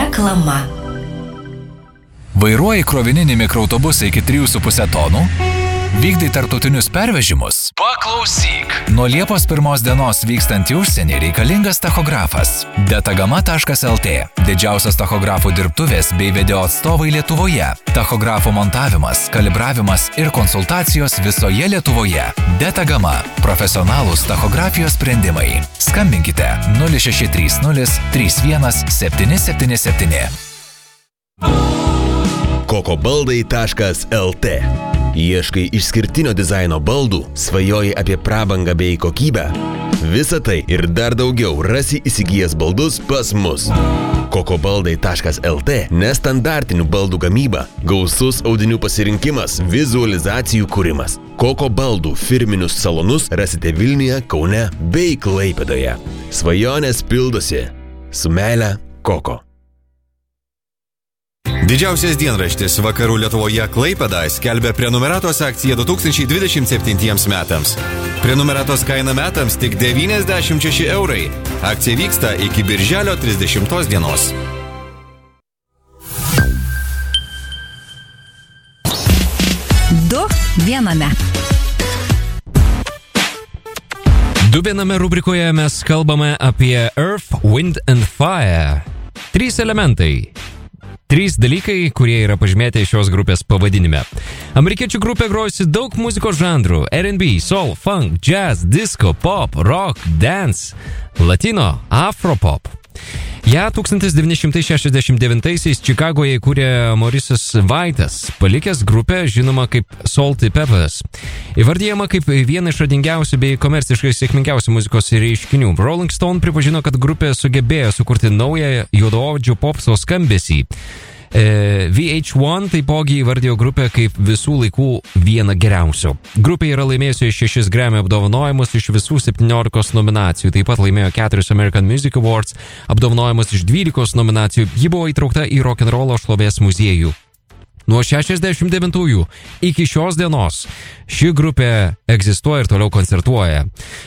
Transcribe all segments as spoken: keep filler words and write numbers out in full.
Reklama. Vairuoji krovininį mikroautobusą iki trijų su puse tonų? Vykdai tarptautinius pervežimus? Paklausyk. Nuo Liepos pirmos dienos vykstant į užsienį reikalingas tachografas. Detagama taškas el tė. Didžiausios tachografų dirbtuvės bei video atstovai Lietuvoje. Tachografų montavimas, kalibravimas ir konsultacijos visoje Lietuvoje. Detagama. Profesionalūs tachografijos sprendimai. Skambinkite nulis šeši trys nulis trys vienas septyni septyni septyni. kokobaldai taškas el tė. Ieškai išskirtinio dizaino baldų, svajoji apie prabangą bei kokybę. Visa tai ir dar daugiau rasi įsigijęs baldus pas mus. kokobaldai taškas el tė nestandartinių baldų gamyba, gausus audinių pasirinkimas, vizualizacijų kūrimas. Kokobaldų firminius salonus rasite Vilniuje, Kaune bei Klaipėdoje. Svajonės pildosi. Su meile, Koko. Didžiausias dienraštis Vakarų Lietuvoje Klaipėda skelbia prenumeratos akciją du tūkstančiai dvidešimt septintiems metams. Prenumeratos kaina metams tik devyniasdešimt šeši eurai. Akcija vyksta iki birželio trisdešimtos dienos. Du viename. Du viename rubrikoje mes kalbame apie Earth, Wind and Fire. Trys elementai. Trys dalykai, kurie yra pažymėti šios grupės pavadinime. Amerikiečių grupė grojusi daug muzikos žanrų: er and bi, soul, funk, jazz, disco, pop, rock, dance, latino, afropop. Ja tūkstantis devyni šimtai šešiasdešimt devintaisiais Čikagoje įkūrė Maurice'as White'as, palikęs grupę žinoma kaip Salty Peppers. Įvardyjama kaip viena iš radingiausių bei komerciškai sėkmingiausių muzikos reiškinių. Rolling Stone pripažino, kad grupė sugebėjo sukurti naują juodaodžio popso skambesį. V H vienas taipogi įvardijo grupę kaip visų laikų vieną geriausių. Grupė yra laimėjusi šešis Grammy apdovanojimus iš visų septyniolikos nominacijų. Taip pat laimėjo keturis American Music Awards apdovanojimus iš dvylikos nominacijų. Ji buvo įtraukta į rock'n'rollo šlovės muziejų. Nuo šešiasdešimt devintųjų iki šios dienos ši grupė egzistuoja ir toliau koncertuoja.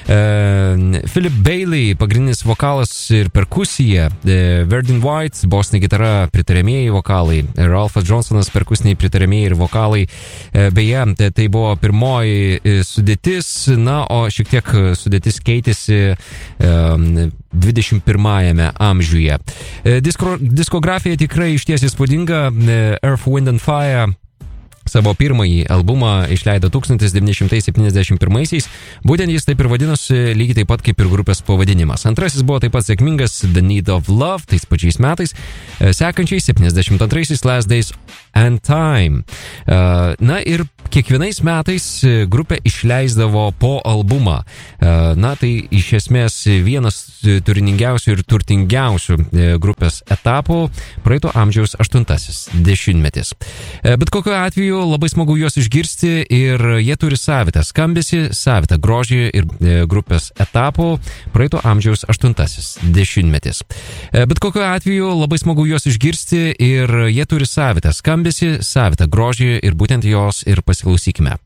E, Philip Bailey, pagrindinis vokalas ir perkusija, e, Verdin White, bosinė gitara, pritariamieji vokalai, Ralphas Johnsonas, perkusiniai pritariamieji ir vokalai. E, beje, tai, tai buvo pirmoji sudėtis, na, o šiek tiek sudėtis keitėsi e, dvidešimt pirmajame amžiuje. E, disko, diskografija tikrai išties įspūdinga. E, Earth, Wind and Fire savo pirmąjį albumą išleido tūkstantis devyni šimtai septyniasdešimt pirmaisiais. Būtent jis taip ir vadinosi, lygiai taip pat kaip ir grupės pavadinimas. Antrasis buvo taip pat sėkmingas The Need of Love, tais pačiais metais. Sekančiais septyniasdešimt antraisiais Last Days and Time. Na ir kiekvienais metais grupė išleisdavo po albumą. Na tai iš esmės vienas turiningiausių ir turtingiausių grupės etapų praeito amžiaus aštuntasis dešimtmetis. Bet kokiu atveju labai smagu juos išgirsti ir jie turi savitą skambesį, savitą grožį ir grupės etapų praeito amžiaus aštuntasis dešimtmetis. Bet kokiu atveju labai smagu juos išgirsti ir jie turi savitą skambesį, savitą grožį ir būtent jos ir pasiklausykime.